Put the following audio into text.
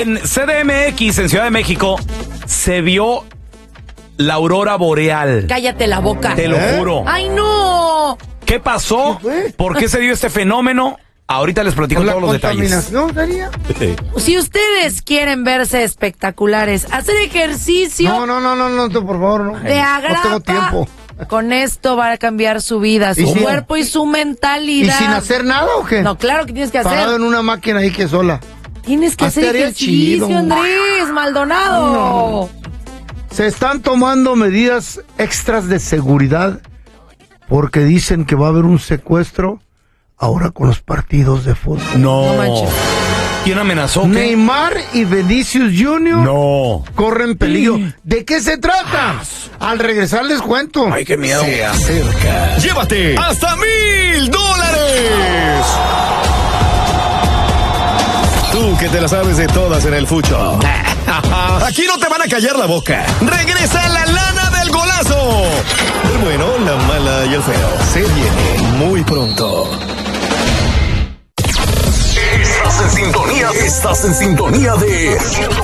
En CDMX, en Ciudad de México, se vio la aurora boreal. Cállate la boca. Te lo juro. ¡Ay, no! ¿Qué pasó? ¿Qué fue? ¿Por qué se dio este fenómeno? Ahorita les platico todos los detalles. ¿No, Daría? Si ustedes quieren verse espectaculares, hacer ejercicio No, tú, por favor, no. de agrapa, No tengo tiempo. con esto va a cambiar su vida, su ¿Y cuerpo y su ¿Y mentalidad. sin hacer nada o qué? No, claro que tienes que Parado hacer. en una máquina ahí que sola. Tienes que hacer estaría ejercicio, chido. Andrés Maldonado. No. Se están tomando medidas extras de seguridad porque dicen que va a haber un secuestro ahora con los partidos de fútbol. No. No manches. ¿Quién amenazó? ¿Qué? Neymar y Vinicius Jr. No. corren peligro. ¿De qué se trata? Al regresar les cuento. Ay, qué miedo. Se acerca. Llévate hasta $1,000. Tú que te la sabes de todas en el fucho. Aquí no te van a callar la boca. Regresa la lana del golazo. El bueno, la mala y el feo. Se viene muy pronto. Estás en sintonía de